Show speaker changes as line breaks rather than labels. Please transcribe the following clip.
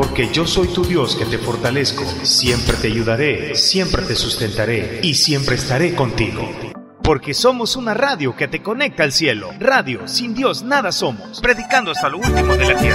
Porque yo soy tu Dios que te fortalezco, siempre te ayudaré, siempre te sustentaré y siempre estaré contigo. Porque somos una radio que te conecta al cielo. Radio, sin Dios nada somos. Predicando hasta lo último de la tierra.